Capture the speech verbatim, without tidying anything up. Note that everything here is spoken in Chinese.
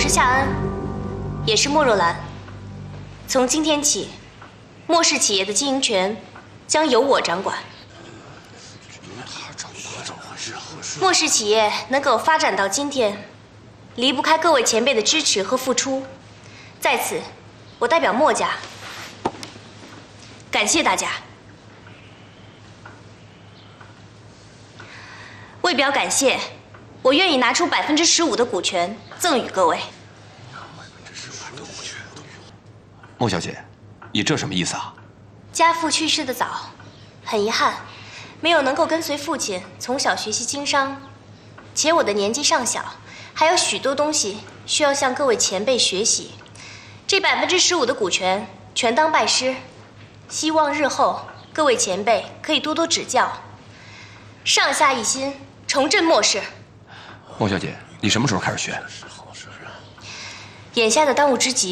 是夏安，也是莫若兰。从今天起，莫氏企业的经营权将由我掌管。莫氏企业能够发展到今天，离不开各位前辈的支持和付出。在此，我代表莫家感谢大家。为表感谢，我愿意拿出百分之十五的股权赠与各位。 莫小姐，你这什么意思啊？ 家父去世的早，很遗憾，没有能够跟随父亲从小学习经商，且我的年纪尚小，还有许多东西需要向各位前辈学习。这百分之十五的股权全当拜师，希望日后各位前辈可以多多指教，上下一心，重振莫氏。 莫小姐，你什么时候开始学？ 眼下的当务之急